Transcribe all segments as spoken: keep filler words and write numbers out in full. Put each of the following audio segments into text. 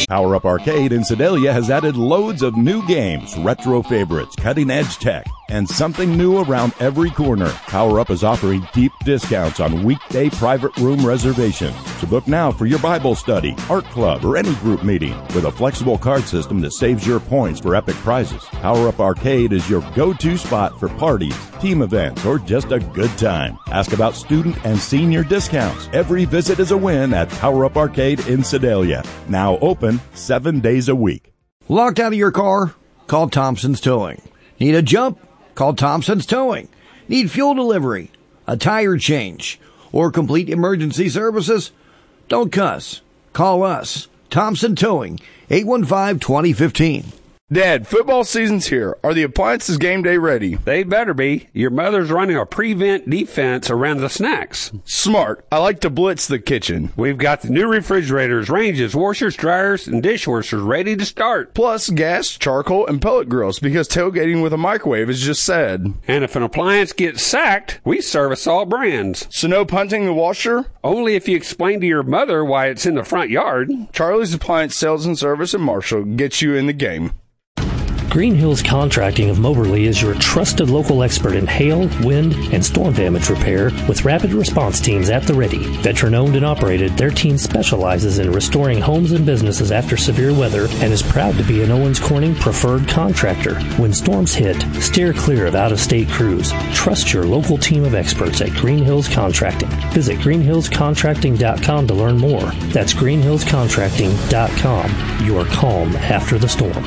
Power Up Arcade in Sedalia has added loads of new games, retro favorites, cutting-edge tech, and something new around every corner. Power Up is offering deep discounts on weekday private room reservations. So book now for your Bible study, art club, or any group meeting with a flexible card system that saves your points for epic prizes. Power Up Arcade is your go-to spot for parties, team events, or just a good time. Ask about student and senior discounts. Every visit is a win at Power Up Arcade in Sedalia. Now open seven days a week. Locked out of your car? Call Thompson's Towing. Need a jump? Call Thompson's Towing. Need fuel delivery, a tire change, or complete emergency services? Don't cuss. Call us. Thompson Towing, eight one five, two zero one five. Dad, football season's here. Are the appliances game day ready? They better be. Your mother's running a prevent defense around the snacks. Smart. I like to blitz the kitchen. We've got the new refrigerators, ranges, washers, dryers, and dishwashers ready to start. Plus gas, charcoal, and pellet grills because tailgating with a microwave is just sad. And if an appliance gets sacked, we service all brands. So no punting the washer? Only if you explain to your mother why it's in the front yard. Charlie's Appliance Sales and Service in Marshall gets you in the game. Green Hills Contracting of Moberly is your trusted local expert in hail, wind, and storm damage repair with rapid response teams at the ready. Veteran-owned and operated, their team specializes in restoring homes and businesses after severe weather and is proud to be an Owens Corning preferred contractor. When storms hit, steer clear of out-of-state crews. Trust your local team of experts at Green Hills Contracting. Visit green hills contracting dot com to learn more. That's green hills contracting dot com. Your calm after the storm.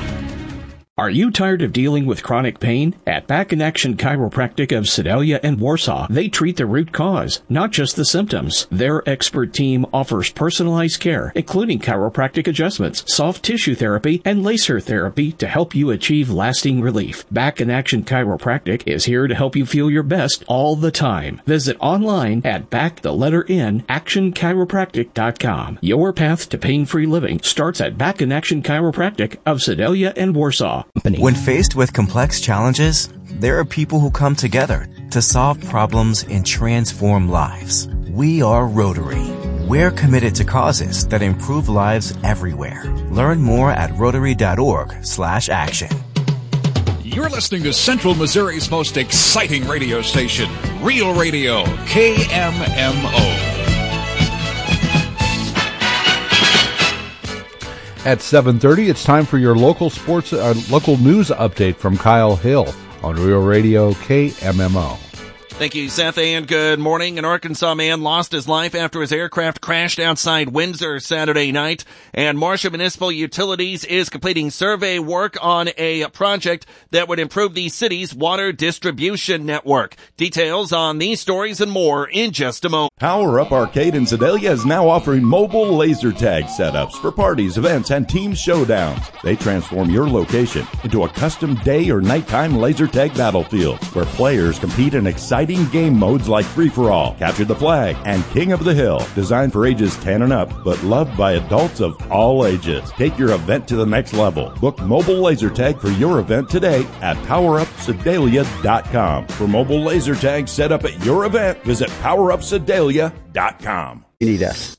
Are you tired of dealing with chronic pain? At Back in Action Chiropractic of Sedalia and Warsaw, they treat the root cause, not just the symptoms. Their expert team offers personalized care, including chiropractic adjustments, soft tissue therapy, and laser therapy to help you achieve lasting relief. Back in Action Chiropractic is here to help you feel your best all the time. Visit online at back the letter N action chiropractic dot com. Your path to pain-free living starts at Back in Action Chiropractic of Sedalia and Warsaw. When faced with complex challenges, there are people who come together to solve problems and transform lives. We are Rotary. We're committed to causes that improve lives everywhere. Learn more at rotary dot org slash action. You're listening to Central Missouri's most exciting radio station, Real Radio, K M M O. At seven thirty, it's time for your local sports, uh, local news update from Kyle Hill on Real Radio K M M O. Thank you, Seth, and good morning. An Arkansas man lost his life after his aircraft crashed outside Windsor Saturday night, and Marshall Municipal Utilities is completing survey work on a project that would improve the city's water distribution network. Details on these stories and more in just a moment. Power Up Arcade in Sedalia is now offering mobile laser tag setups for parties, events, and team showdowns. They transform your location into a custom day or nighttime laser tag battlefield where players compete in exciting game modes like Free-for-All, Capture the Flag, and King of the Hill. Designed for ages ten and up, but loved by adults of all ages. Take your event to the next level. Book mobile laser tag for your event today at power up sedalia dot com. For mobile laser tag set up at your event, visit power up sedalia dot com. You need us.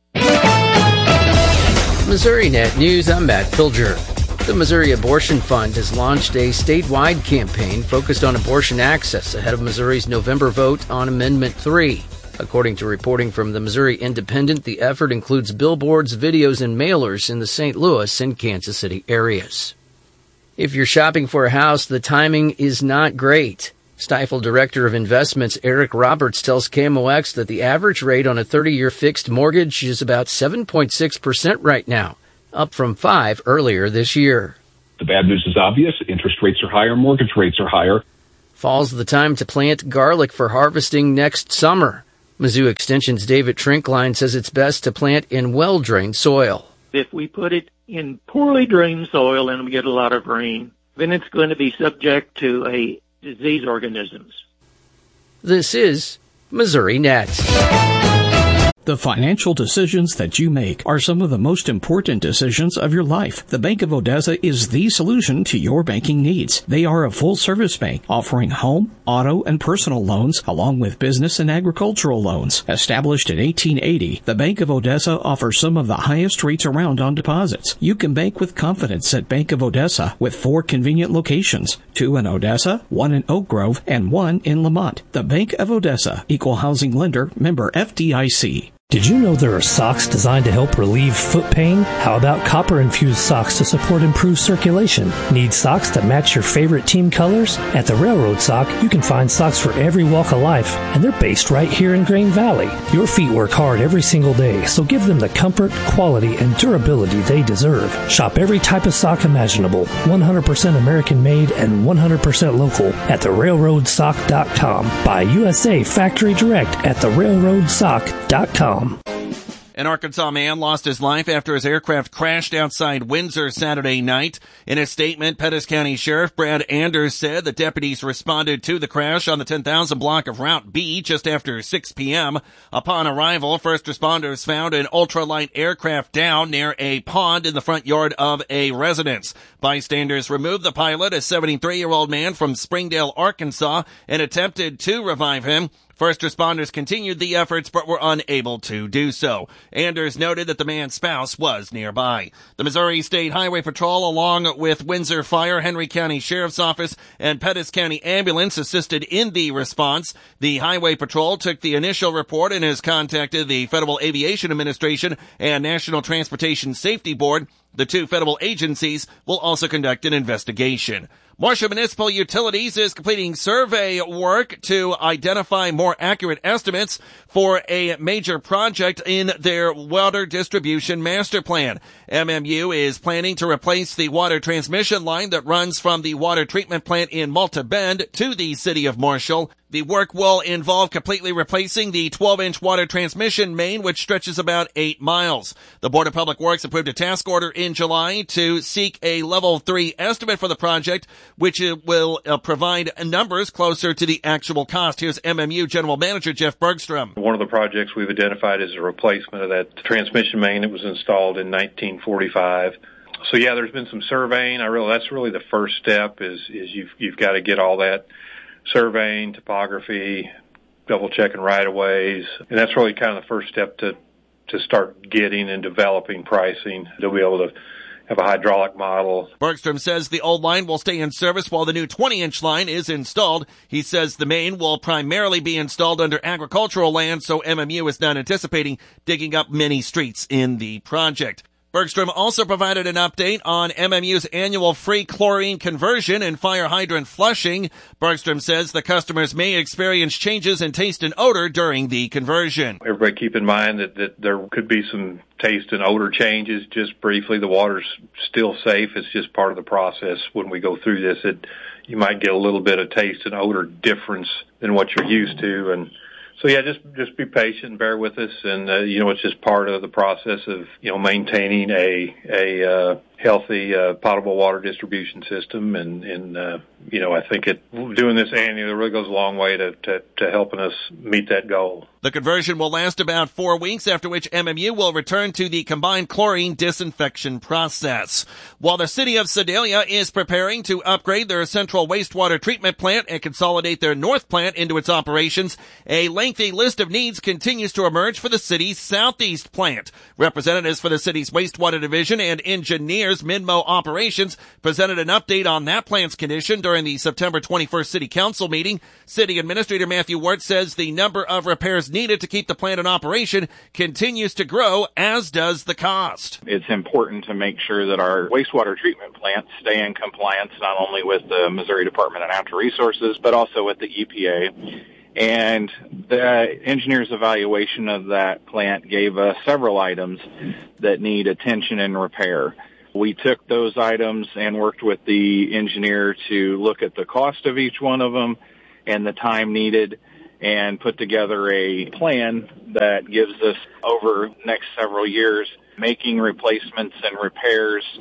Missouri Net News, I'm Matt Pilger. The Missouri Abortion Fund has launched a statewide campaign focused on abortion access ahead of Missouri's November vote on Amendment three. According to reporting from the Missouri Independent, the effort includes billboards, videos, and mailers in the Saint Louis and Kansas City areas. If you're shopping for a house, the timing is not great. Stifel Director of Investments Eric Roberts tells K M O X that the average rate on a thirty-year fixed mortgage is about seven point six percent right now, up from five earlier this year. The bad news is obvious. Interest rates are higher. Mortgage rates are higher. Fall's the time to plant garlic for harvesting next summer. Mizzou Extension's David Trinkline says it's best to plant in well-drained soil. If we put it in poorly drained soil and we get a lot of rain, then it's going to be subject to a disease organisms. This is Missouri Net. The financial decisions that you make are some of the most important decisions of your life. The Bank of Odessa is the solution to your banking needs. They are a full-service bank offering home, auto, and personal loans along with business and agricultural loans. Established in eighteen eighty, the Bank of Odessa offers some of the highest rates around on deposits. You can bank with confidence at Bank of Odessa with four convenient locations, two in Odessa, one in Oak Grove, and one in Lamont. The Bank of Odessa, Equal Housing Lender, member F D I C. Did you know there are socks designed to help relieve foot pain? How about copper-infused socks to support improved circulation? Need socks to match your favorite team colors? At the Railroad Sock, you can find socks for every walk of life, and they're based right here in Grain Valley. Your feet work hard every single day, so give them the comfort, quality, and durability they deserve. Shop every type of sock imaginable, one hundred percent American-made and one hundred percent local at the railroad sock dot com. Buy U S A Factory Direct at the railroad sock dot com. An Arkansas man lost his life after his aircraft crashed outside Windsor Saturday night. In a statement, Pettis County Sheriff Brad Anders said that deputies responded to the crash on the ten thousand block of Route B just after six p.m. Upon arrival, first responders found an ultralight aircraft down near a pond in the front yard of a residence. Bystanders removed the pilot, a seventy-three-year-old man from Springdale, Arkansas, and attempted to revive him. First responders continued the efforts but were unable to do so. Anders noted that the man's spouse was nearby. The Missouri State Highway Patrol, along with Windsor Fire, Henry County Sheriff's Office, and Pettis County Ambulance, assisted in the response. The Highway Patrol took the initial report and has contacted the Federal Aviation Administration and National Transportation Safety Board. The two federal agencies will also conduct an investigation. Marshall Municipal Utilities is completing survey work to identify more accurate estimates for a major project in their water distribution master plan. M M U is planning to replace the water transmission line that runs from the water treatment plant in Malta Bend to the city of Marshall. The work will involve completely replacing the twelve-inch water transmission main, which stretches about eight miles. The Board of Public Works approved a task order in July to seek a level three estimate for the project, which will uh, provide numbers closer to the actual cost. Here's M M U General Manager Jeff Bergstrom. One of the projects we've identified is a replacement of that transmission main that was installed in nineteen forty-five. So yeah, there's been some surveying. I really, that's really the first step is, is you've, you've got to get all that surveying, topography, double checking right of ways. And that's really kind of the first step to, to start getting and developing pricing. They'll be able to have a hydraulic model. Bergstrom says the old line will stay in service while the new twenty-inch line is installed. He says the main will primarily be installed under agricultural land, so M M U is not anticipating digging up many streets in the project. Bergstrom also provided an update on M M U's annual free chlorine conversion and fire hydrant flushing. Bergstrom says the customers may experience changes in taste and odor during the conversion. Everybody keep in mind that, that there could be some taste and odor changes. Just briefly, the water's still safe. It's just part of the process. When we go through this, it, you might get a little bit of taste and odor difference than what you're used to. And so, yeah, just just be patient and bear with us. And, uh, you know, it's just part of the process of, you know, maintaining a a uh, healthy uh, potable water distribution system. And, and uh, you know, I think it doing this annually really goes a long way to, to, to helping us meet that goal. The conversion will last about four weeks, after which M M U will return to the combined chlorine disinfection process. While the city of Sedalia is preparing to upgrade their central wastewater treatment plant and consolidate their north plant into its operations, a lengthy list of needs continues to emerge for the city's southeast plant. Representatives for the city's wastewater division and engineers Minmo Operations presented an update on that plant's condition during the September twenty-first City Council meeting. City Administrator Matthew Wirt says the number of repairs needed to keep the plant in operation continues to grow, as does the cost. It's important to make sure that our wastewater treatment plants stay in compliance not only with the Missouri Department of Natural Resources, but also with the E P A. And the engineer's evaluation of that plant gave us several items that need attention and repair. We took those items and worked with the engineer to look at the cost of each one of them and the time needed, and put together a plan that gives us over the next several years making replacements and repairs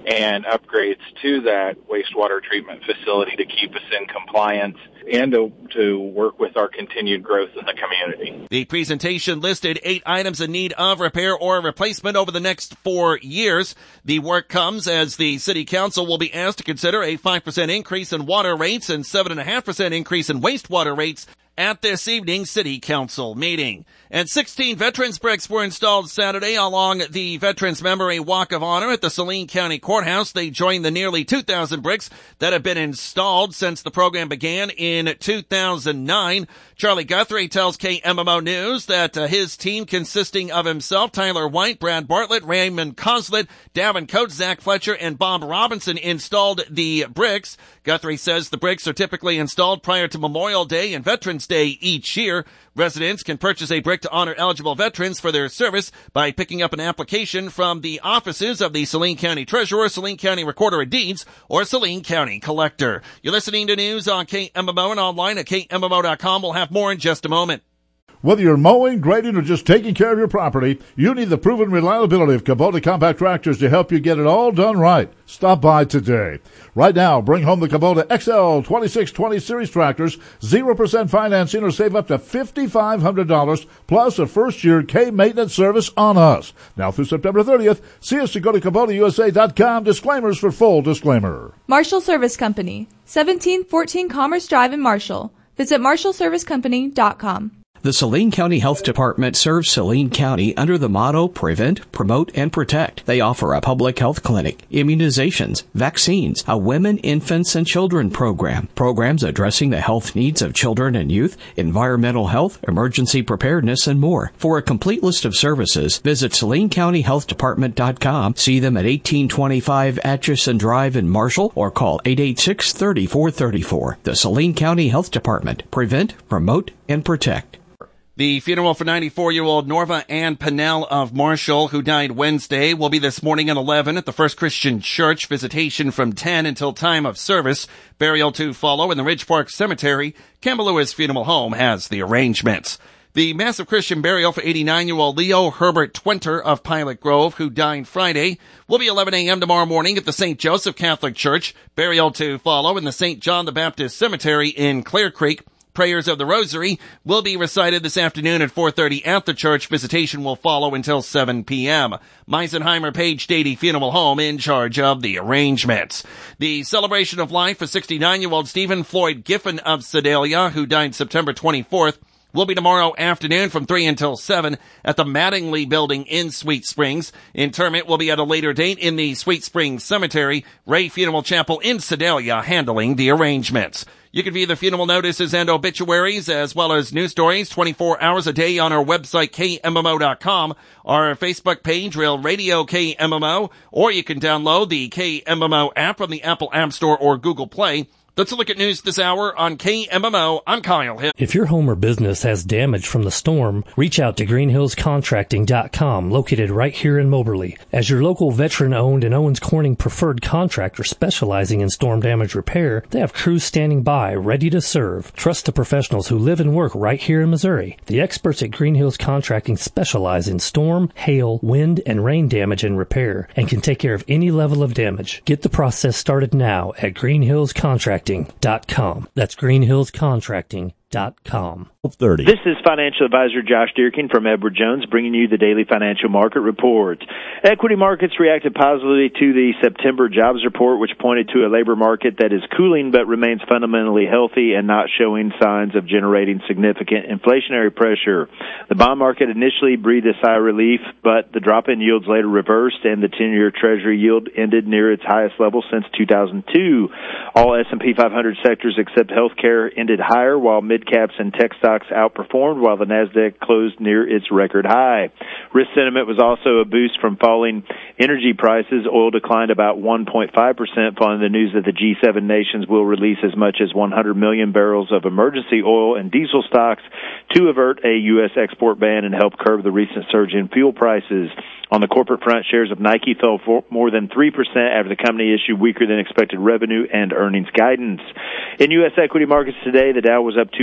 and upgrades to that wastewater treatment facility to keep us in compliance and to, to work with our continued growth in the community. The presentation listed eight items in need of repair or replacement over the next four years. The work comes as the City Council will be asked to consider a five percent increase in water rates and seven point five percent increase in wastewater rates at this evening's City Council meeting. And sixteen Veterans bricks were installed Saturday along the Veterans Memory Walk of Honor at the Saline County Courthouse. They joined the nearly two thousand bricks that have been installed since the program began in two thousand nine. Charlie Guthrie tells K M M O News that uh, his team, consisting of himself, Tyler White, Brad Bartlett, Raymond Coslet, Davin Coates, Zach Fletcher, and Bob Robinson installed the bricks. Guthrie says the bricks are typically installed prior to Memorial Day and Veterans Day each year. Residents can purchase a brick to honor eligible veterans for their service by picking up an application from the offices of the Saline County Treasurer, Saline County Recorder of Deeds, or Saline County Collector. You're listening to news on K M M O and online at K M M O dot com. We'll have more in just a moment. Whether you're mowing, grading, or just taking care of your property, you need the proven reliability of Kubota compact tractors to help you get it all done right. Stop by today. Right now, bring home the Kubota X L twenty-six twenty Series tractors, zero percent financing, or save up to five thousand five hundred dollars, plus a first-year K-maintenance service on us. Now through September thirtieth, see us to go to Kubota U S A dot com. Disclaimers for full disclaimer. Marshall Service Company, seventeen fourteen Commerce Drive in Marshall. Visit marshall service company dot com. The Saline County Health Department serves Saline County under the motto Prevent, Promote, and Protect. They offer a public health clinic, immunizations, vaccines, a women, infants, and children program, programs addressing the health needs of children and youth, environmental health, emergency preparedness, and more. For a complete list of services, visit saline county health department dot com, see them at eighteen twenty-five Atchison Drive in Marshall, or call eight eight six, three four three four. The Saline County Health Department. Prevent, Promote, and Protect. The funeral for ninety-four-year-old Norva Ann Pennell of Marshall, who died Wednesday, will be this morning at eleven at the First Christian Church. Visitation from ten until time of service. Burial to follow in the Ridge Park Cemetery. Campbell Lewis Funeral Home has the arrangements. The massive Christian burial for eighty-nine-year-old Leo Herbert Twenter of Pilot Grove, who died Friday, will be eleven a.m. tomorrow morning at the Saint Joseph Catholic Church. Burial to follow in the Saint John the Baptist Cemetery in Clear Creek. Prayers of the Rosary will be recited this afternoon at four thirty at the church. Visitation will follow until seven p.m. Meisenheimer Page Dady Funeral Home in charge of the arrangements. The celebration of life for sixty-nine-year-old Stephen Floyd Giffen of Sedalia, who died September twenty-fourth, will be tomorrow afternoon from three until seven at the Mattingly Building in Sweet Springs. Interment will be at a later date in the Sweet Springs Cemetery. Ray Funeral Chapel in Sedalia handling the arrangements. You can view the funeral notices and obituaries as well as news stories twenty-four hours a day on our website, K M M O dot com, our Facebook page, Real Radio K M M O, or you can download the K M M O app from the Apple App Store or Google Play. Let's look at news this hour on K M M O. I'm Kyle Hill. If your home or business has damage from the storm, reach out to green hills contracting dot com, located right here in Moberly. As your local veteran-owned and Owens Corning preferred contractor specializing in storm damage repair, they have crews standing by, ready to serve. Trust the professionals who live and work right here in Missouri. The experts at Green Hills Contracting specialize in storm, hail, wind, and rain damage and repair, and can take care of any level of damage. Get the process started now at green hills contracting dot com. That's green hills contracting dot com. thirty. This is financial advisor Josh Deerkin from Edward Jones bringing you the daily financial market report. Equity markets reacted positively to the September jobs report, which pointed to a labor market that is cooling but remains fundamentally healthy and not showing signs of generating significant inflationary pressure. The bond market initially breathed a sigh of relief, but the drop in yields later reversed and the ten-year Treasury yield ended near its highest level since two thousand two. All S and P five hundred sectors except healthcare ended higher, while mid caps and tech stocks outperformed, while the Nasdaq closed near its record high. Risk sentiment was also a boost from falling energy prices. Oil declined about one point five percent following the news that the G seven nations will release as much as one hundred million barrels of emergency oil and diesel stocks to avert a U S export ban and help curb the recent surge in fuel prices. On the corporate front, shares of Nike fell for more than three percent after the company issued weaker than expected revenue and earnings guidance. In U S equity markets today, the Dow was up two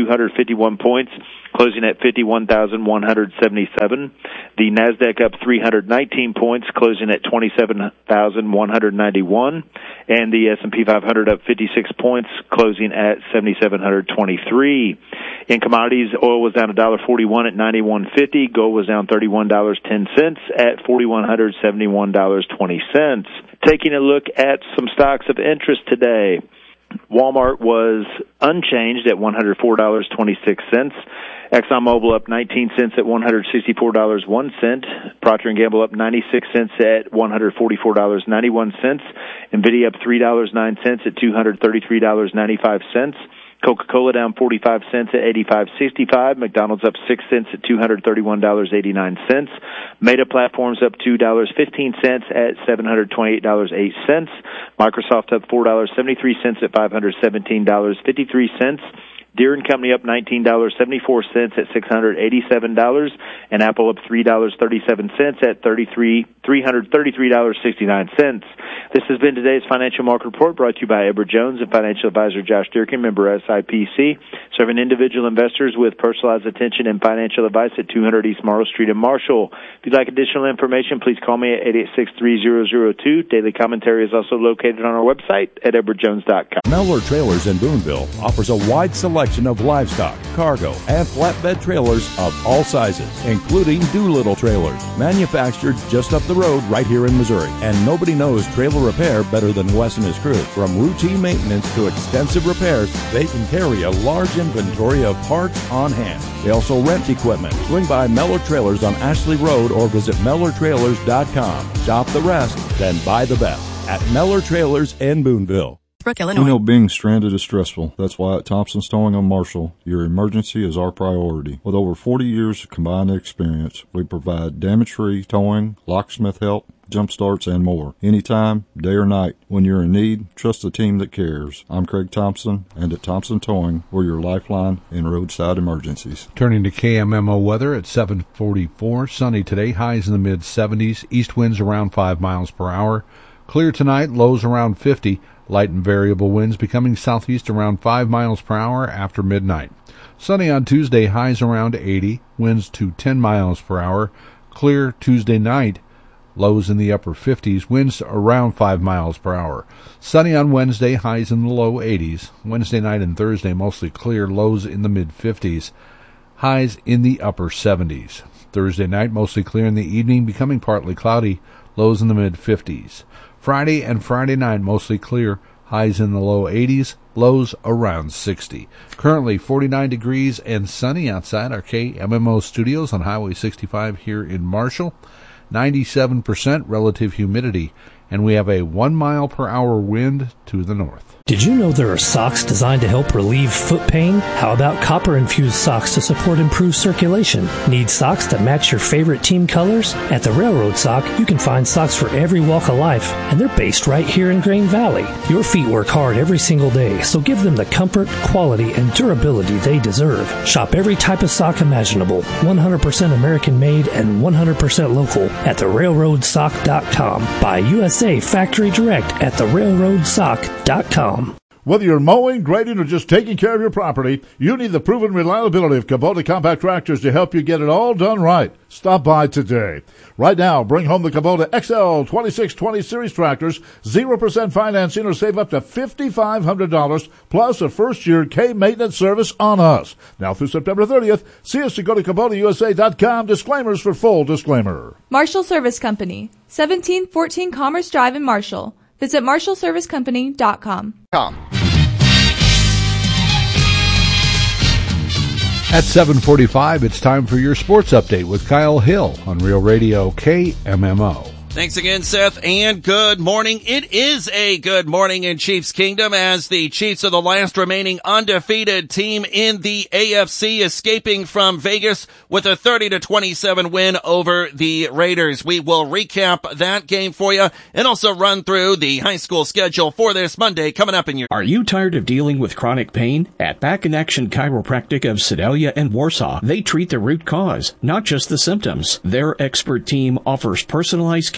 two hundred fifty-one points, closing at fifty-one thousand one hundred seventy-seven. The Nasdaq up three hundred nineteen points, closing at twenty-seven thousand one hundred ninety-one. And the S and P five hundred up fifty-six points, closing at seven thousand seven hundred twenty-three. In commodities, oil was down one dollar forty-one at ninety-one fifty. Gold was down thirty-one dollars and ten cents at four thousand one hundred seventy-one dollars and twenty cents. Taking a look at some stocks of interest today, Walmart was unchanged at one hundred four dollars and twenty-six cents. ExxonMobil up nineteen cents at one hundred sixty-four dollars and one cent. Procter and Gamble up ninety-six cents at one hundred forty-four dollars and ninety-one cents. NVIDIA up three dollars and nine cents at two hundred thirty-three dollars and ninety-five cents. Coca-Cola down forty-five cents at eighty-five sixty-five. McDonald's up six cents at two hundred thirty-one dollars and eighty-nine cents. Meta Platforms up two dollars and fifteen cents at seven hundred twenty-eight dollars and eight cents. Microsoft up four dollars and seventy-three cents at five hundred seventeen dollars and fifty-three cents. Deere and Company up nineteen dollars and seventy-four cents at six hundred eighty-seven dollars, and Apple up three dollars and thirty-seven cents at three hundred thirty-three dollars and sixty-nine cents. This has been today's Financial Market Report, brought to you by Edward Jones and financial advisor Josh Durkin, member S I P C, serving individual investors with personalized attention and financial advice at two hundred East Marl Street in Marshall. If you'd like additional information, please call me at eight eight six, three zero zero two. Daily commentary is also located on our website at edward jones dot com. Mellor Trailers in Boonville offers a wide selection of livestock, cargo, and flatbed trailers of all sizes, including Doolittle trailers, manufactured just up the road right here in Missouri. And nobody knows trailer repair better than Wes and his crew. From routine maintenance to extensive repairs, they can carry a large inventory of parts on hand. They also rent equipment. Swing by Mellor Trailers on Ashley Road or visit mellor trailers dot com. Shop the rest, then buy the best at Mellor Trailers in Boonville. Illinois. We know being stranded is stressful. That's why at Thompson's Towing on Marshall, your emergency is our priority. With over forty years of combined experience, we provide damage-free towing, locksmith help, jump starts, and more. Anytime, day or night, when you're in need, trust a team that cares. I'm Craig Thompson, and at Thompson Towing, we're your lifeline in roadside emergencies. Turning to K M M O weather at seven forty-four, sunny today, highs in the mid seventies, east winds around five miles per hour. Clear tonight, lows around fifty. Light and variable winds becoming southeast around five miles per hour after midnight. Sunny on Tuesday, highs around eighty, winds to ten miles per hour. Clear Tuesday night, lows in the upper fifties, winds around five miles per hour. Sunny on Wednesday, highs in the low eighties. Wednesday night and Thursday, mostly clear, lows in the mid fifties, highs in the upper seventies. Thursday night, mostly clear in the evening, becoming partly cloudy, lows in the mid fifties. Friday and Friday night, mostly clear, highs in the low eighties, lows around sixty. Currently forty-nine degrees and sunny outside our K M M O studios on Highway sixty-five here in Marshall. ninety-seven percent relative humidity, and we have a one mile per hour wind to the north. Did you know there are socks designed to help relieve foot pain? How about copper-infused socks to support improved circulation? Need socks that match your favorite team colors? At the Railroad Sock, you can find socks for every walk of life, and they're based right here in Grain Valley. Your feet work hard every single day, so give them the comfort, quality, and durability they deserve. Shop every type of sock imaginable, one hundred percent American-made and one hundred percent local at the railroad sock dot com. Buy U S A Factory Direct at the railroad sock dot com. Whether you're mowing, grading, or just taking care of your property, you need the proven reliability of Kubota compact tractors to help you get it all done right. Stop by today. Right now, bring home the Kubota X L twenty-six twenty Series tractors, zero percent financing, or save up to five thousand five hundred dollars, plus a first-year K-maintenance service on us. Now through September thirtieth, see us to go to Kubota U S A dot com. Disclaimers for full disclaimer. Marshall Service Company, seventeen fourteen Commerce Drive in Marshall. Visit marshall service company dot com. At seven forty-five, it's time for your sports update with Kyle Hill on Real Radio K M M O. Thanks again, Seth, and good morning. It is a good morning in Chiefs Kingdom as the Chiefs are the last remaining undefeated team in the A F C, escaping from Vegas with a thirty to twenty-seven win over the Raiders. We will recap that game for you and also run through the high school schedule for this Monday coming up in your... Are you tired of dealing with chronic pain? At Back in Action Chiropractic of Sedalia and Warsaw, they treat the root cause, not just the symptoms. Their expert team offers personalized care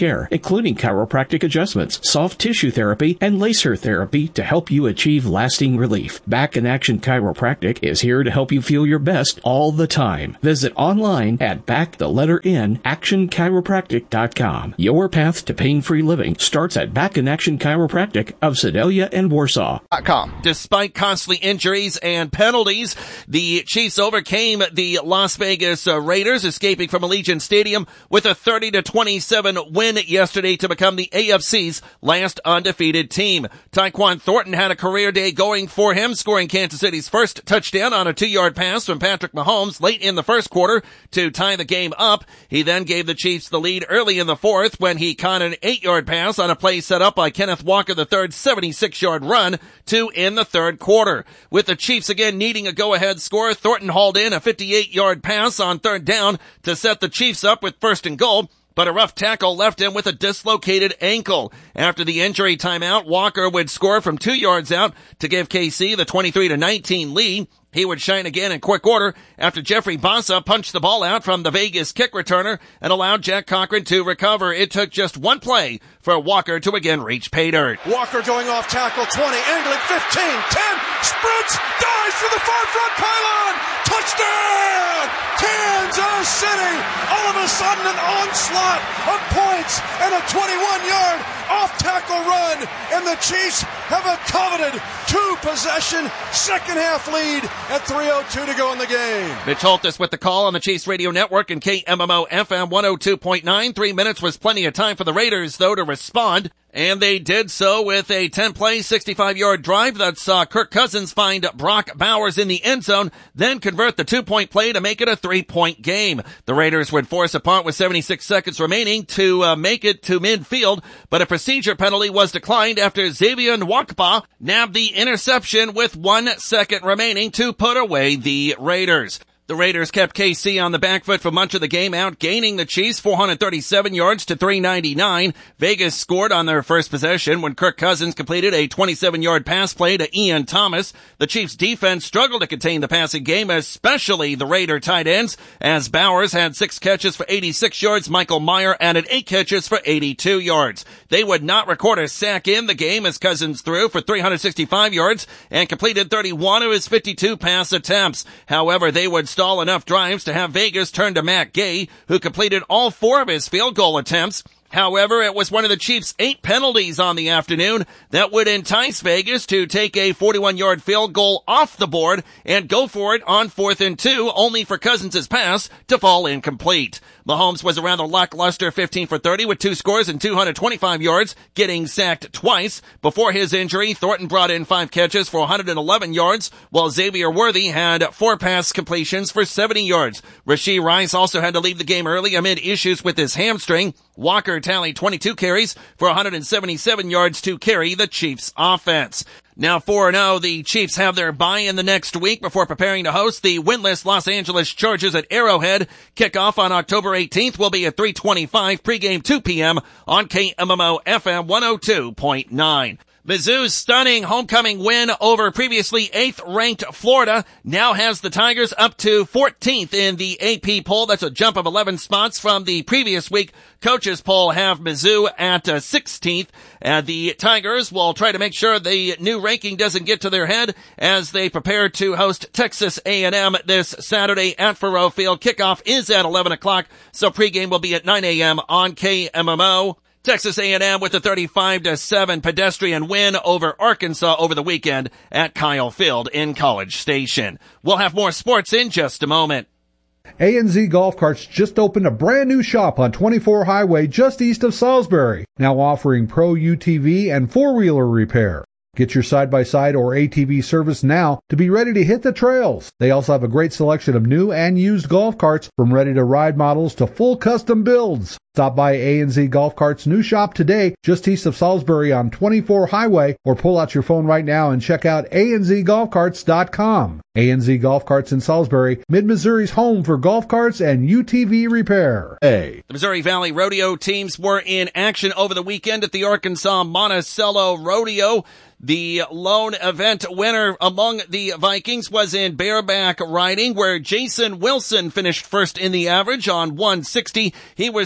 care, including chiropractic adjustments, soft tissue therapy, and laser therapy to help you achieve lasting relief. Back in Action Chiropractic is here to help you feel your best all the time. Visit online at back the letter N action chiropractic dot com. Your path to pain-free living starts at Back in Action Chiropractic of Sedalia and Warsaw. Despite costly injuries and penalties, the Chiefs overcame the Las Vegas uh, Raiders, escaping from Allegiant Stadium with a thirty to twenty-seven win yesterday to become the A F C's last undefeated team. Tyquan Thornton had a career day going for him, scoring Kansas City's first touchdown on a two-yard pass from Patrick Mahomes late in the first quarter to tie the game up. He then gave the Chiefs the lead early in the fourth when he caught an eight-yard pass on a play set up by Kenneth Walker the third's seventy-six-yard run to in the third quarter. With the Chiefs again needing a go-ahead score, Thornton hauled in a fifty-eight-yard pass on third down to set the Chiefs up with first and goal, but a rough tackle left him with a dislocated ankle. After the injury timeout, Walker would score from two yards out to give K C the twenty-three to nineteen lead. He would shine again in quick order after Jeffrey Bassa punched the ball out from the Vegas kick returner and allowed Jack Cochran to recover. It took just one play for Walker to again reach pay dirt. Walker going off tackle, twenty, angling, fifteen, ten, sprints, dives for the far front pylon, touchdown, Kansas City. All of a sudden an onslaught of points and a twenty-one-yard off-tackle run, and the Chiefs have a coveted two-possession second-half lead at three oh two to go in the game. Mitch Holtis with the call on the Chiefs Radio Network and K M M O F M one oh two point nine. Three minutes was plenty of time for the Raiders, though, to respond. And they did so with a ten-play, sixty-five-yard drive that saw Kirk Cousins find Brock Bowers in the end zone, then convert the two-point play to make it a three-point game. The Raiders would force a punt with seventy-six seconds remaining to uh, make it to midfield, but a procedure penalty was declined after Xavier Nwakpa nabbed the interception with one second remaining to put away the Raiders. The Raiders kept K C on the back foot for much of the game, outgaining the Chiefs four hundred thirty-seven yards to three ninety-nine. Vegas scored on their first possession when Kirk Cousins completed a twenty-seven-yard pass play to Ian Thomas. The Chiefs' defense struggled to contain the passing game, especially the Raider tight ends, as Bowers had six catches for eighty-six yards. Michael Meyer added eight catches for eighty-two yards. They would not record a sack in the game as Cousins threw for three hundred sixty-five yards and completed thirty-one of his fifty-two pass attempts. However, they would stall enough drives to have Vegas turn to Matt Gay, who completed all four of his field goal attempts. However, it was one of the Chiefs' eight penalties on the afternoon that would entice Vegas to take a forty-one-yard field goal off the board and go for it on fourth and two, only for Cousins' pass to fall incomplete. Mahomes was a rather lackluster fifteen for thirty with two scores and two hundred twenty-five yards, getting sacked twice. Before his injury, Thornton brought in five catches for one hundred eleven yards, while Xavier Worthy had four pass completions for seventy yards. Rashee Rice also had to leave the game early amid issues with his hamstring. Walker tallied twenty-two carries for one hundred seventy-seven yards to carry the Chiefs' offense. Now four and oh, the Chiefs have their bye in the next week before preparing to host the winless Los Angeles Chargers at Arrowhead. Kickoff on October eighteenth will be at three twenty-five, pregame two p.m. on K M M O F M one oh two point nine. Mizzou's stunning homecoming win over previously eighth-ranked Florida now has the Tigers up to fourteenth in the A P poll. That's a jump of eleven spots from the previous week. Coaches poll have Mizzou at uh, sixteenth. Uh, the Tigers will try to make sure the new ranking doesn't get to their head as they prepare to host Texas A and M this Saturday at Faurot Field. Kickoff is at eleven o'clock, so pregame will be at nine a.m. on K M M O. Texas A and M with a thirty-five to seven pedestrian win over Arkansas over the weekend at Kyle Field in College Station. We'll have more sports in just a moment. A and Z Golf Carts just opened a brand new shop on twenty-four Highway just east of Salisbury, now offering pro U T V and four-wheeler repair. Get your side-by-side or A T V service now to be ready to hit the trails. They also have a great selection of new and used golf carts, from ready-to-ride models to full custom builds. Stop by A and Z Golf Carts' new shop today, just east of Salisbury on twenty-four Highway, or pull out your phone right now and check out A N Z golf carts dot com. A and Z Golf Carts in Salisbury, Mid-Missouri's home for golf carts and U T V repair. A. The Missouri Valley Rodeo teams were in action over the weekend at the Arkansas Monticello Rodeo. The lone event winner among the Vikings was in bareback riding, where Jason Wilson finished first in the average on one sixty. He was second in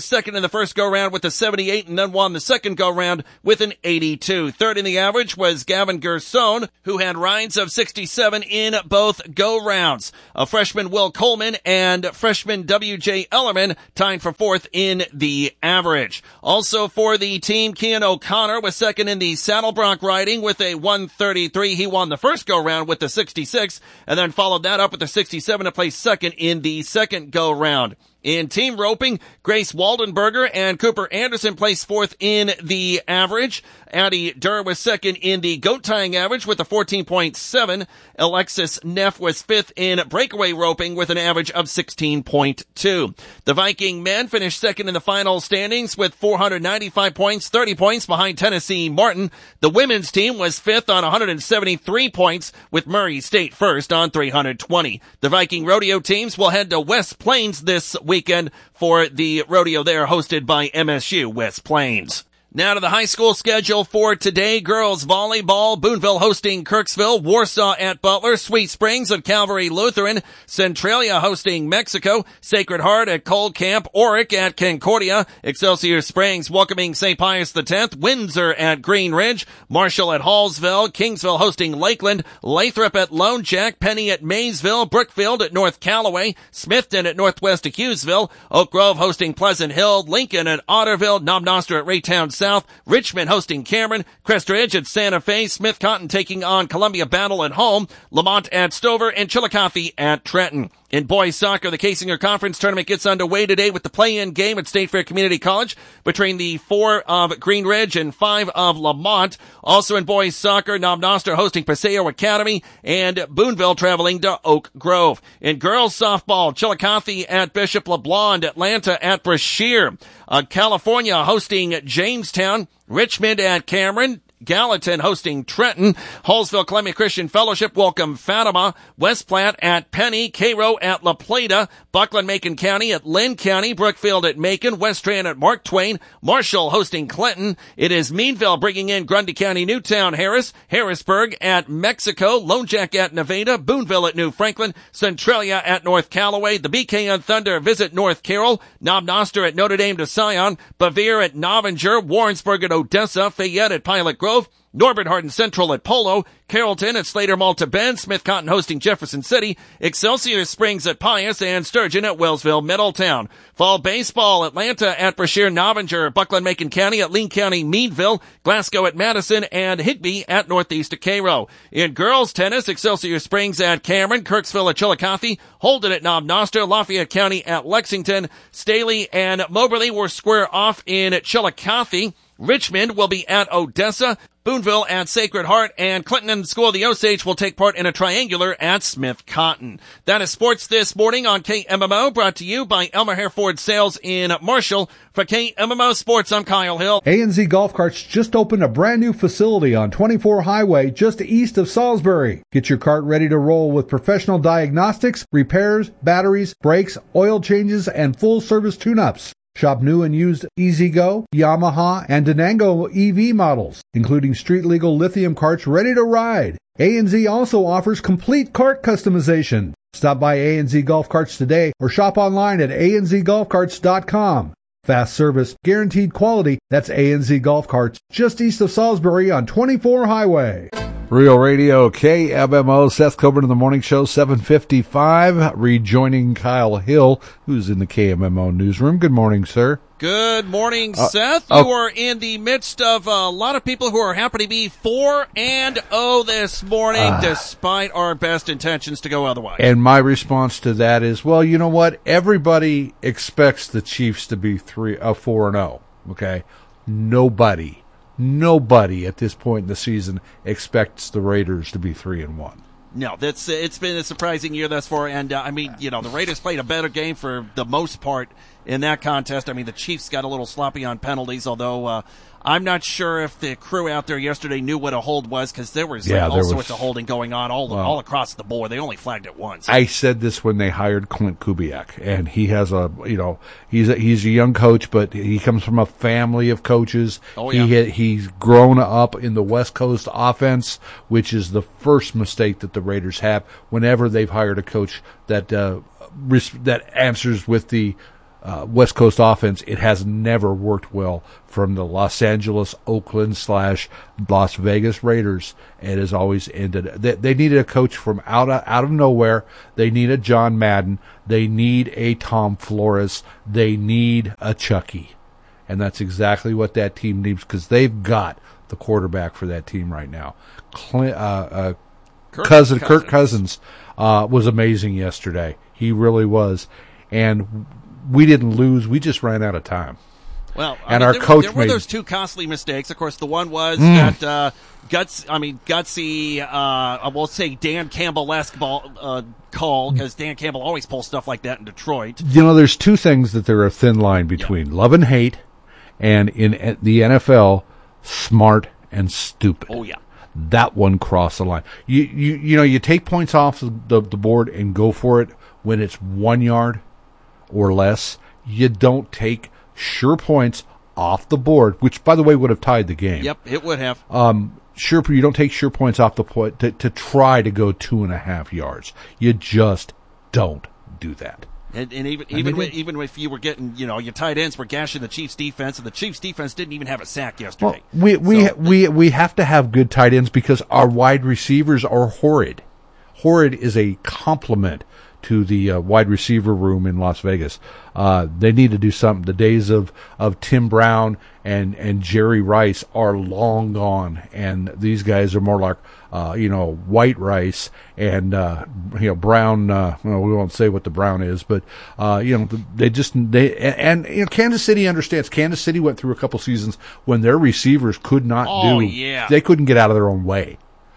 in the first go-round with a seventy-eight and then won the second go-round with an eighty-two. Third in the average was Gavin Gerson, who had rides of sixty-seven in both go-rounds. A freshman Will Coleman and freshman W J Ellerman tied for fourth in the average. Also for the team, Kean O'Connor was second in the Saddlebrock riding with a one thirty-three. He won the first go-round with the sixty-six and then followed that up with the sixty-seven to place second in the second go-round. In team roping, Grace Waldenberger and Cooper Anderson placed fourth in the average. Addie Durr was second in the goat tying average with a fourteen point seven. Alexis Neff was fifth in breakaway roping with an average of sixteen point two. The Viking men finished second in the final standings with four hundred ninety-five points, thirty points behind Tennessee Martin. The women's team was fifth on one hundred seventy-three points with Murray State first on three hundred twenty. The Viking rodeo teams will head to West Plains this weekend for the rodeo there hosted by M S U West Plains. Now to the high school schedule for today. Girls volleyball, Boonville hosting Kirksville, Warsaw at Butler, Sweet Springs at Calvary Lutheran, Centralia hosting Mexico, Sacred Heart at Cold Camp, Oric at Concordia, Excelsior Springs welcoming Saint Pius the tenth, Windsor at Green Ridge, Marshall at Hallsville, Kingsville hosting Lakeland, Lathrop at Lone Jack, Penny at Maysville, Brookfield at North Callaway, Smithton at Northwest Hughesville, Oak Grove hosting Pleasant Hill, Lincoln at Otterville, Knobnoster at Raytown South, Richmond hosting Cameron, Crest Ridge at Santa Fe, Smith Cotton taking on Columbia Battle at home, Lamont at Stover, and Chillicothe at Trenton. In boys soccer, the Casinger Conference Tournament gets underway today with the play-in game at State Fair Community College between the four of Green Ridge and five of Lamont. Also in boys soccer, Knobnoster hosting Paseo Academy and Boonville traveling to Oak Grove. In girls softball, Chillicothe at Bishop LeBlond, Atlanta at Brashear, uh, California hosting Jamestown, Richmond at Cameron, Gallatin hosting Trenton, Hallsville Columbia Christian Fellowship welcome Fatima, West Platte at Penny, Cairo at La Plata, Buckland Macon County at Lynn County, Brookfield at Macon, Westran at Mark Twain, Marshall hosting Clinton. It is Meanville bringing in Grundy County, Newtown, Harris, Harrisburg at Mexico, Lone Jack at Nevada, Boonville at New Franklin, Centralia at North Callaway, the B K N Thunder visit North Carroll, Knobnoster at Notre Dame de Sion, Bevere at Novinger, Warrensburg at Odessa, Fayette at Pilot Grove, Norbert Hardin Central at Polo, Carrollton at Slater Malta Bend, Smith Cotton hosting Jefferson City, Excelsior Springs at Pius, and Sturgeon at Wellsville Middletown. Fall baseball, Atlanta at Brashear Novinger, Buckland Macon County at Lee County Meadville, Glasgow at Madison, and Higbee at Northeast of Cairo. In girls tennis, Excelsior Springs at Cameron, Kirksville at Chillicothe, Holden at Knobnoster, Lafayette County at Lexington, Staley and Moberly will square off in Chillicothe. Richmond will be at Odessa, Boonville at Sacred Heart, and Clinton and School of the Osage will take part in a triangular at Smith Cotton. That is sports this morning on K M M O, brought to you by Elmer Hereford Sales in Marshall. For K M M O Sports, I'm Kyle Hill. A and Z Golf Carts just opened a brand new facility on twenty-four Highway just east of Salisbury. Get your cart ready to roll with professional diagnostics, repairs, batteries, brakes, oil changes, and full service tune-ups. Shop new and used E-Z-Go, Yamaha, and Denango E V models, including street-legal lithium carts ready to ride. A and Z also offers complete cart customization. Stop by A and Z Golf Carts today or shop online at a n z golf carts dot com. Fast service, guaranteed quality. That's A and Z Golf Carts, just east of Salisbury on twenty-four Highway. Real Radio, K M M O, Seth Coburn in the Morning Show, seven fifty-five, rejoining Kyle Hill, who's in the K M M O newsroom. Good morning, sir. Good morning, Uh, Seth. oh. You are in the midst of a lot of people who are happy to be four and oh this morning, Ah. despite our best intentions to go otherwise. And my response to that is, well, you know what? Everybody expects the Chiefs to be three, uh, four and oh. Okay, nobody, nobody at this point in the season expects the Raiders to be three and one. No, that's it's been a surprising year thus far, and uh, I mean, you know, the Raiders played a better game for the most part in that contest. I mean, the Chiefs got a little sloppy on penalties, although uh, I'm not sure if the crew out there yesterday knew what a hold was, because there was Yeah, like, all there sorts was- of holding going on all Well, all across the board. They only flagged it once. I said this when they hired Clint Kubiak, and he has a, you know, he's a, he's a young coach, but he comes from a family of coaches. Oh, yeah. He had, he's grown up in the West Coast offense, which is the first mistake that the Raiders have whenever they've hired a coach that uh, res- that answers with the uh, West Coast offense, it has never worked well from the Los Angeles, Oakland slash Las Vegas Raiders. It has always ended. They, they needed a coach from out of, out of nowhere. They need a John Madden. They need a Tom Flores. They need a Chucky. And that's exactly what that team needs, because they've got the quarterback for that team right now. Clint, uh, uh, Kirk Cousin, Cousins. Kirk Cousins uh, was amazing yesterday. He really was. And we didn't lose. We just ran out of time. Well, I and mean, our there, coach there were made those two costly mistakes. Of course, the one was Mm. that uh, guts. I mean, gutsy. Uh, I will say Dan Campbell-esque ball uh, call, because Dan Campbell always pulls stuff like that in Detroit. You know, there's two things that there are a thin line between: yeah. love and hate, and in the N F L, smart and stupid. Oh yeah. That one crossed the line. You you you know, you take points off the, the, the board and go for it when it's one yard or less. You don't take sure points off the board, which, by the way, would have tied the game. Yep, it would have. Um, sure, you don't take sure points off the point to, to try to go two and a half yards. You just don't do that. And, and even even with, even if you were getting, you know, your tight ends were gashing the Chiefs' defense, and the Chiefs' defense didn't even have a sack yesterday. Well, we we so, we we have to have good tight ends because our wide receivers are horrid. Horrid is a compliment to the uh, wide receiver room in Las Vegas. Uh, they need to do something. The days of, of Tim Brown and, and Jerry Rice are long gone, and these guys are more like, uh, you know, White Rice and, uh, you know, Brown, uh, well, we won't say what the Brown is, but, uh, you know, they just, they, and, and, you know, Kansas City understands. Kansas City went through a couple seasons when their receivers could not oh, do, yeah. they couldn't get out of their own way.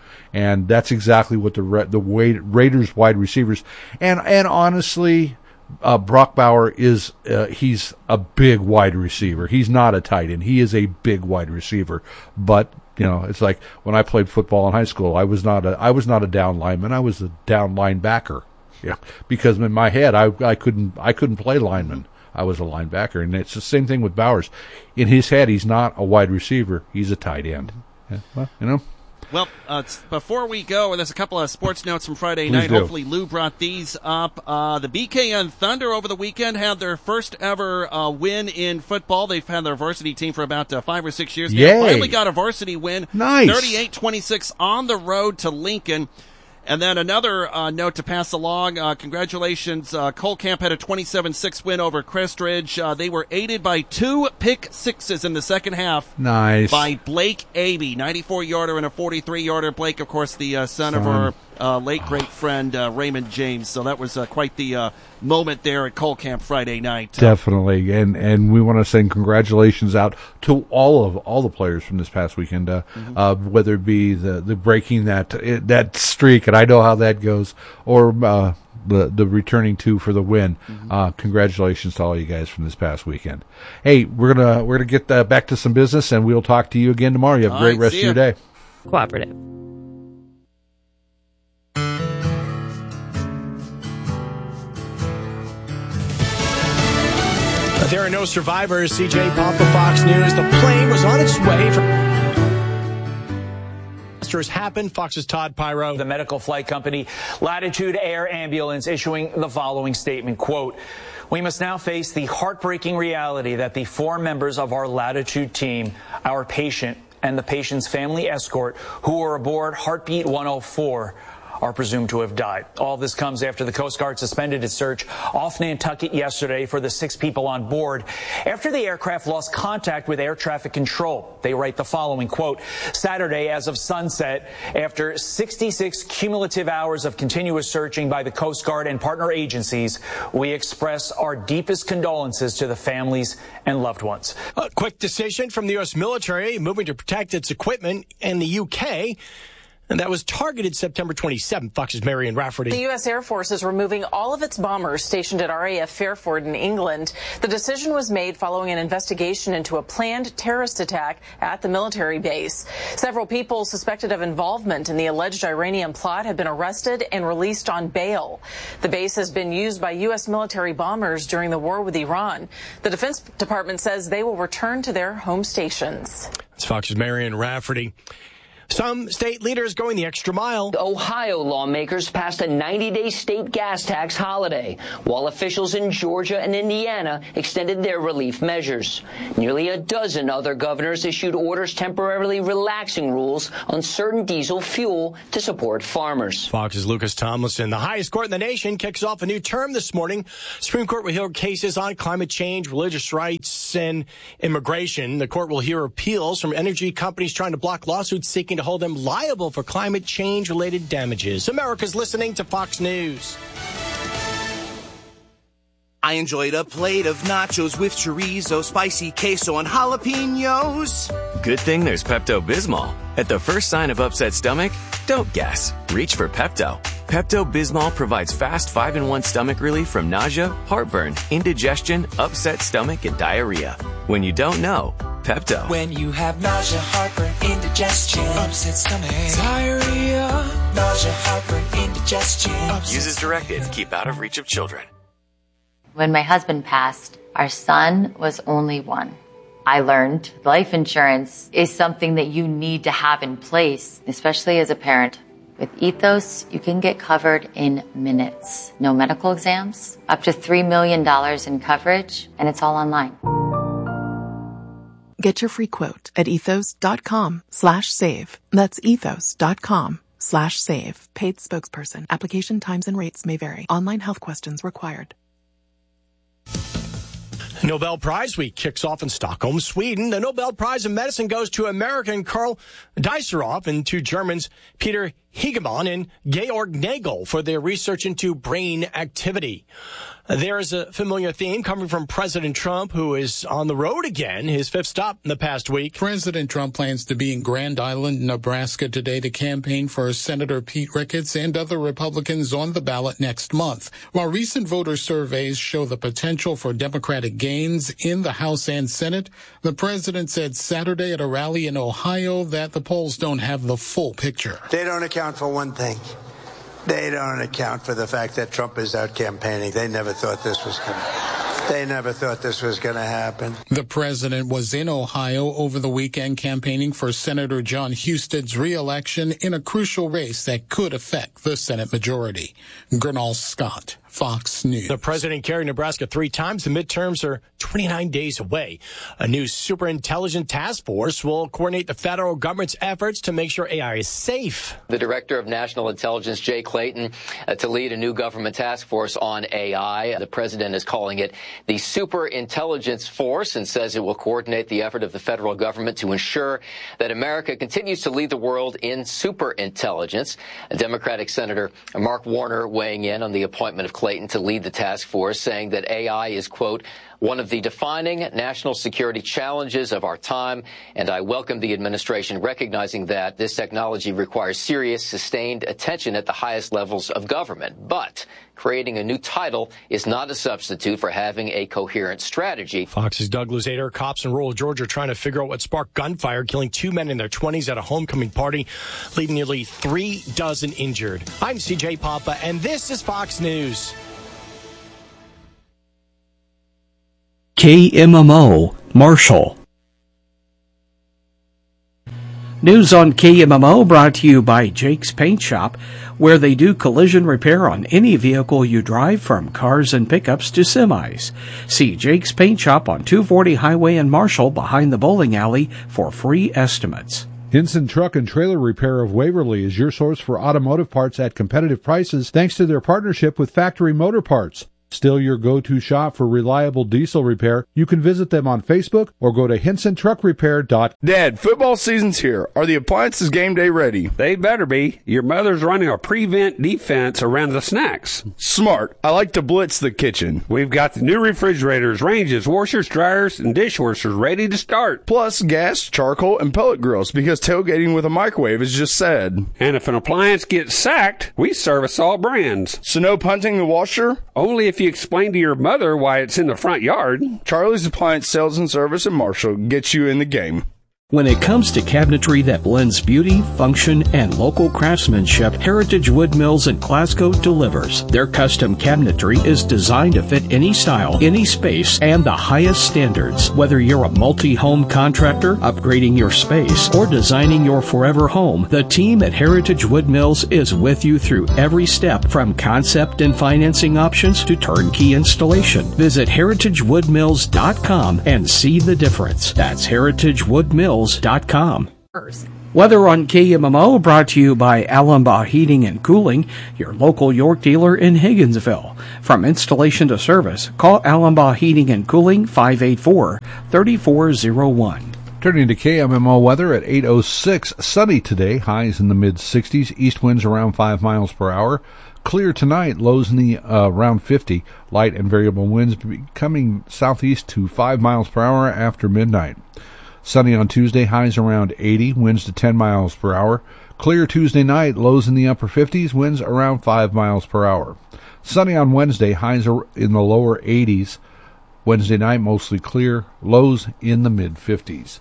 And that's exactly what the the Raiders wide receivers, and and honestly, uh, Brock Bauer is uh, he's a big wide receiver. He's not a tight end. He is a big wide receiver. But you know, it's like when I played football in high school, I was not a I was not a down lineman. I was a down linebacker. Yeah, because in my head, I I couldn't I couldn't play lineman. I was a linebacker, and it's the same thing with Bowers. In his head, he's not a wide receiver. He's a tight end. Yeah, well, you know. Well, uh, before we go, there's a couple of sports notes from Friday Please night. do. Hopefully Lou brought these up. Uh, the B K N Thunder over the weekend had their first ever uh, win in football. They've had their varsity team for about uh, five or six years. They Yay. finally got a varsity win. Nice. thirty-eight twenty-six on the road to Lincoln. And then another uh, note to pass along. Uh, congratulations. Uh, Cole Camp had a twenty-seven six win over Crestridge. Uh, they were aided by two pick sixes in the second half. Nice. By Blake Abey, ninety-four yarder and a forty-three yarder. Blake, of course, the uh, son, Son. of our uh, late great friend uh, Raymond James. So that was uh, quite the uh, moment there at Cole Camp Friday night. Uh, Definitely, and and we want to send congratulations out to all of all the players from this past weekend. Uh, Mm-hmm. uh, whether it be the, the breaking that that streak, and I know how that goes, or uh, the the returning two for the win. Mm-hmm. Uh, congratulations to all you guys from this past weekend. Hey, we're gonna we're gonna get uh, back to some business, and we'll talk to you again tomorrow. You have a All great right, rest see of your ya. day. Cooperative. There are no survivors. C J Papa, Fox News. The plane was on its way from... Has happened. Fox's Todd Pyro. The medical flight company Latitude Air Ambulance issuing the following statement, quote, "We must now face the heartbreaking reality that the four members of our Latitude team, our patient and the patient's family escort who were aboard Heartbeat one oh four are presumed to have died. All this comes after the Coast Guard suspended its search off Nantucket yesterday for the six people on board after the aircraft lost contact with air traffic control. They write the following, quote, "Saturday as of sunset, after sixty-six cumulative hours of continuous searching by the Coast Guard and partner agencies, we express our deepest condolences to the families and loved ones." A quick decision from the U S military moving to protect its equipment in the U K. And that was targeted September twenty-seventh. Fox's Marion Rafferty. The U S Air Force is removing all of its bombers stationed at R A F Fairford in England. The decision was made following an investigation into a planned terrorist attack at the military base. Several people suspected of involvement in the alleged Iranian plot have been arrested and released on bail. The base has been used by U S military bombers during the war with Iran. The Defense Department says they will return to their home stations. It's Fox's Marion Rafferty. Some state leaders going the extra mile. Ohio lawmakers passed a ninety-day state gas tax holiday, while officials in Georgia and Indiana extended their relief measures. Nearly a dozen other governors issued orders temporarily relaxing rules on certain diesel fuel to support farmers. Fox's Lucas Tomlinson. The highest court in the nation kicks off a new term this morning. Supreme Court will hear cases on climate change, religious rights, and immigration. The court will hear appeals from energy companies trying to block lawsuits seeking to hold them liable for climate change-related damages. America's listening to Fox News. I enjoyed a plate of nachos with chorizo, spicy queso, and jalapenos. Good thing there's Pepto-Bismol. At the first sign of upset stomach, don't guess. Reach for Pepto. Pepto-Bismol provides fast five in one stomach relief from nausea, heartburn, indigestion, upset stomach, and diarrhea. When you don't know, Pepto. When you have nausea, heartburn, indigestion, upset stomach, diarrhea, nausea, heartburn, indigestion. Use as directed. Keep out of reach of children. When my husband passed, our son was only one. I learned life insurance is something that you need to have in place, especially as a parent. With Ethos, you can get covered in minutes. No medical exams, up to three million dollars in coverage, and it's all online. Get your free quote at ethos.com slash save. That's ethos.com slash save. Paid spokesperson. Application times and rates may vary. Online health questions required. Nobel Prize Week kicks off in Stockholm, Sweden. The Nobel Prize in Medicine goes to American Karl Dijsselhoff and to Germans Peter Hegemann and Georg Nagel for their research into brain activity. There is a familiar theme coming from President Trump, who is on the road again, his fifth stop in the past week. President Trump plans to be in Grand Island, Nebraska today to campaign for Senator Pete Ricketts and other Republicans on the ballot next month. While recent voter surveys show the potential for Democratic gains in the House and Senate, the president said Saturday at a rally in Ohio that the polls don't have the full picture. They don't account for one thing. They don't account for the fact that Trump is out campaigning. They never thought this was going to They never thought this was going to happen. The president was in Ohio over the weekend campaigning for Senator John Huston's re-election in a crucial race that could affect the Senate majority. Gernal Scott, Fox News. The president carried Nebraska three times. The midterms are twenty-nine days away. A new superintelligence task force will coordinate the federal government's efforts to make sure A I is safe. The director of national intelligence, Jay Clayton, uh, to lead a new government task force on A I. The president is calling it the Superintelligence Force and says it will coordinate the effort of the federal government to ensure that America continues to lead the world in superintelligence. A Democratic Senator Mark Warner weighing in on the appointment of Clayton to lead the task force, saying that A I is, quote, one of the defining national security challenges of our time, and I welcome the administration recognizing that this technology requires serious, sustained attention at the highest levels of government. But creating a new title is not a substitute for having a coherent strategy. Fox's Doug Luzader. Cops in rural Georgia are trying to figure out what sparked gunfire, killing two men in their twenties at a homecoming party, leaving nearly three dozen injured. I'm C J Papa, and this is Fox News. K M M O, Marshall. News on K M M O brought to you by Jake's Paint Shop, where they do collision repair on any vehicle you drive, from cars and pickups to semis. See Jake's Paint Shop on two forty Highway in Marshall behind the bowling alley for free estimates. Hinson Truck and Trailer Repair of Waverly is your source for automotive parts at competitive prices thanks to their partnership with Factory Motor Parts. Still your go-to shop for reliable diesel repair, you can visit them on Facebook or go to hinson truck repair dot com. Dad, football season's here. Are the appliances game day ready? They better be. Your mother's running a prevent defense around the snacks. Smart. I like to blitz the kitchen. We've got the new refrigerators, ranges, washers, dryers, and dishwashers ready to start. Plus gas, charcoal, and pellet grills, because tailgating with a microwave is just sad. And if an appliance gets sacked, we service all brands. So no punting the washer? Only if you explain to your mother why it's in the front yard. Charlie's Appliance Sales and Service in Marshall gets you in the game. When it comes to cabinetry that blends beauty, function, and local craftsmanship, Heritage Wood Mills in Glasgow delivers. Their custom cabinetry is designed to fit any style, any space, and the highest standards. Whether you're a multi-home contractor, upgrading your space, or designing your forever home, the team at Heritage Wood Mills is with you through every step, from concept and financing options to turnkey installation. Visit heritage wood mills dot com and see the difference. That's heritage wood mills dot com. Weather on K M M O brought to you by Allenbaugh Heating and Cooling, your local York dealer in Higginsville. From installation to service, call Allenbaugh Heating and Cooling five eight four, three four zero one. Turning to K M M O weather at eight oh six, sunny today, highs in the mid sixties, east winds around five miles per hour. Clear tonight, lows in the uh, around fifty, light and variable winds becoming southeast to five miles per hour after midnight. Sunny on Tuesday, highs around eighty, winds to ten miles per hour. Clear Tuesday night, lows in the upper fifties, winds around five miles per hour. Sunny on Wednesday, highs are in the lower eighties. Wednesday night, mostly clear, lows in the mid fifties.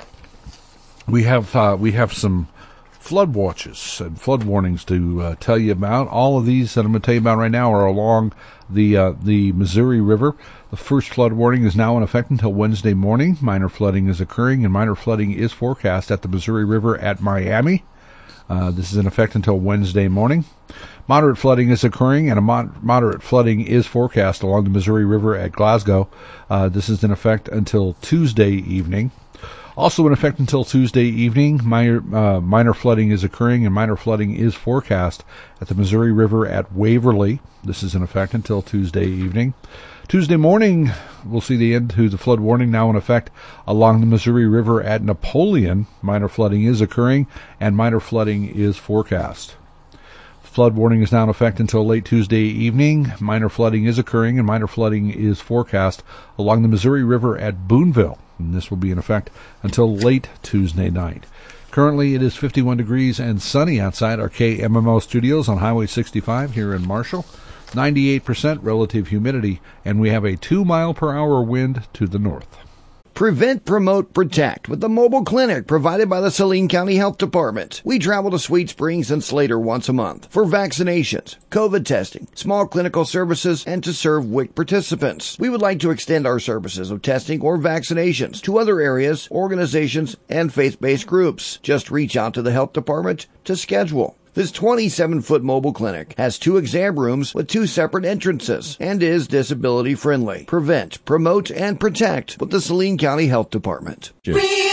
We have uh, we have some flood watches and flood warnings to uh, tell you about. All of these that I'm going to tell you about right now are along the uh, the Missouri River. The first flood warning is now in effect until Wednesday morning. Minor flooding is occurring, and minor flooding is forecast at the Missouri River at Miami. Uh, this is in effect until Wednesday morning. Moderate flooding is occurring, and a mod- moderate flooding is forecast along the Missouri River at Glasgow. Uh, this is in effect until Tuesday evening. Also in effect until Tuesday evening, minor, uh, minor flooding is occurring, and minor flooding is forecast at the Missouri River at Waverly. This is in effect until Tuesday evening. Tuesday morning, we'll see the end to the flood warning now in effect along the Missouri River at Napoleon. Minor flooding is occurring, and minor flooding is forecast. Flood warning is now in effect until late Tuesday evening. Minor flooding is occurring, and minor flooding is forecast along the Missouri River at Boonville. And this will be in effect until late Tuesday night. Currently, it is fifty-one degrees and sunny outside our K M M O studios on Highway sixty-five here in Marshall. ninety-eight percent relative humidity, and we have a two mile per hour wind to the north. Prevent, Promote, Protect with the mobile clinic provided by the Saline County Health Department. We travel to Sweet Springs and Slater once a month for vaccinations, COVID testing, small clinical services, and to serve W I C participants. We would like to extend our services of testing or vaccinations to other areas, organizations, and faith-based groups. Just reach out to the health department to schedule. This twenty-seven foot mobile clinic has two exam rooms with two separate entrances and is disability friendly. Prevent, promote, and protect with the Saline County Health Department.